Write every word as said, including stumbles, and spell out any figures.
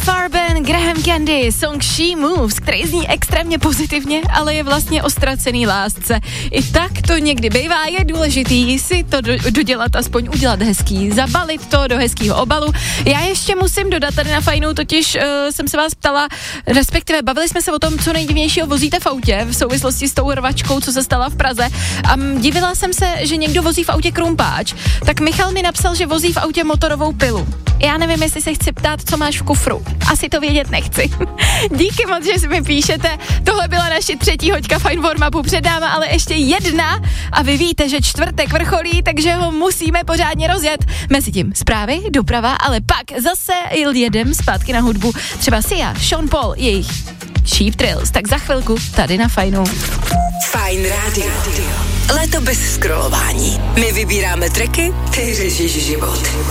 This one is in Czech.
Farben, Graham Candy, song She Moves, který zní extrémně pozitivně, ale je vlastně o ztracený lásce. I tak to někdy bývá, je důležitý si to do, dodělat, aspoň udělat hezký, zabalit to do hezkýho obalu. Já ještě musím dodat tady na Fajnu, totiž uh, jsem se vás ptala, respektive bavili jsme se o tom, co nejdivnějšího vozíte v autě v souvislosti s tou rvačkou, co se stala v Praze. A divila jsem se, že někdo vozí v autě krumpáč. Tak Michal mi napsal, že vozí v autě motorovou pilu. Já nevím, jestli se chci ptát, co máš v kufru. Asi to vědět nechci. Díky moc, že si mi píšete. Tohle byla naše třetí hoďka Fajn warm-upu před náma, ale ještě jedna. A vy víte, že čtvrtek vrcholí, takže ho musíme pořádně rozjet. Mezitím zprávy, doprava, ale pak zase jedem zpátky na hudbu. Třeba Sia, Sean Paul, jejich Cheap Thrills. Tak za chvilku tady na Fajnu. Fajn rádio. Léto bez scrollování. My vybíráme tracky, ty řešíš život.